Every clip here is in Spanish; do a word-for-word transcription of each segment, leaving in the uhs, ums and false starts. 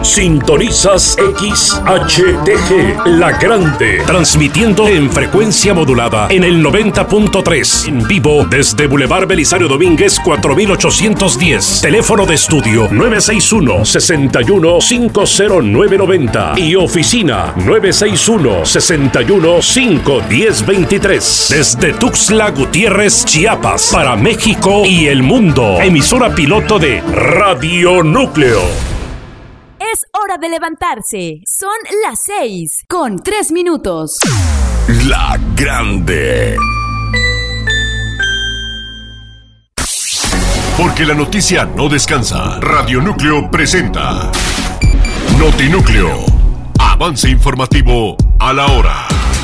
Sintonizas X H T G, La Grande, transmitiendo en frecuencia modulada en el noventa punto tres, en vivo desde Boulevard Belisario Domínguez cuatro mil ochocientos diez. Teléfono de estudio nueve seis uno, seis uno cinco cero nueve nueve cero y oficina nueve seis uno, seis uno cinco uno cero dos tres. Desde Tuxtla Gutiérrez, Chiapas, para México y el mundo. Emisora piloto de Radio Núcleo. Es hora de levantarse. Son las seis con tres minutos. La Grande. Porque la noticia no descansa. Radio Núcleo presenta Notinúcleo. Avance informativo a la hora.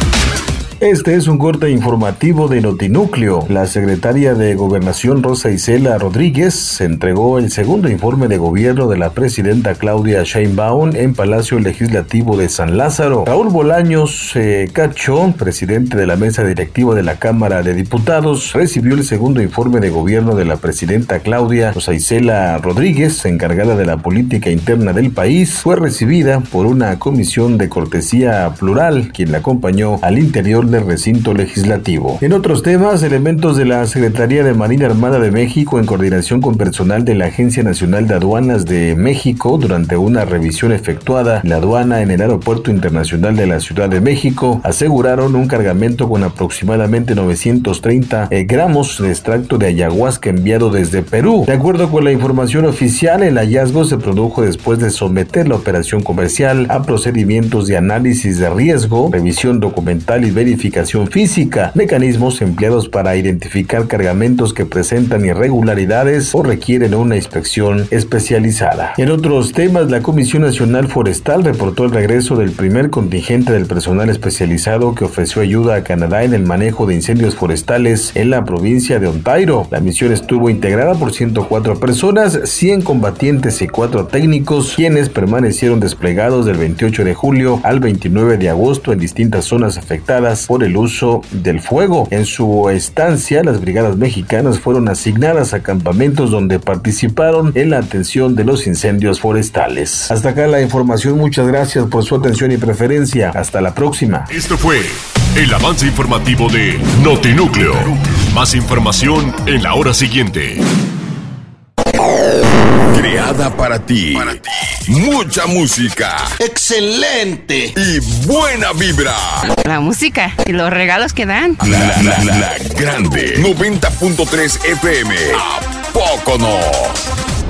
Este es un corte informativo de Notinúcleo. La secretaria de Gobernación Rosa Isela Rodríguez entregó el segundo informe de gobierno de la presidenta Claudia Sheinbaum en Palacio Legislativo de San Lázaro. Raúl Bolaños eh, Cacho, presidente de la mesa directiva de la Cámara de Diputados, recibió el segundo informe de gobierno de la presidenta Claudia Rosa Isela Rodríguez, encargada de la política interna del país. Fue recibida por una comisión de cortesía plural, quien la acompañó al interior del recinto legislativo. En otros temas, elementos de la Secretaría de Marina Armada de México, en coordinación con personal de la Agencia Nacional de Aduanas de México, durante una revisión efectuada en la aduana en el Aeropuerto Internacional de la Ciudad de México, aseguraron un cargamento con aproximadamente novecientos treinta eh, gramos de extracto de ayahuasca enviado desde Perú. De acuerdo con la información oficial, el hallazgo se produjo después de someter la operación comercial a procedimientos de análisis de riesgo, revisión documental y verificación física, mecanismos empleados para identificar cargamentos que presentan irregularidades o requieren una inspección especializada. En otros temas, la Comisión Nacional Forestal reportó el regreso del primer contingente del personal especializado que ofreció ayuda a Canadá en el manejo de incendios forestales en la provincia de Ontario. La misión estuvo integrada por ciento cuatro personas, cien combatientes y cuatro técnicos, quienes permanecieron desplegados del veintiocho de julio al veintinueve de agosto en distintas zonas afectadas por el uso del fuego. En su estancia, las brigadas mexicanas fueron asignadas a campamentos donde participaron en la atención de los incendios forestales. Hasta acá la información. Muchas gracias por su atención y preferencia. Hasta la próxima. Esto fue el avance informativo de Notinúcleo. Más información en la hora siguiente. Creada para ti. para ti. Mucha música. Excelente. Y buena vibra. La música y los regalos que dan. La, la, la, la Grande. noventa punto tres F M. ¿A poco no?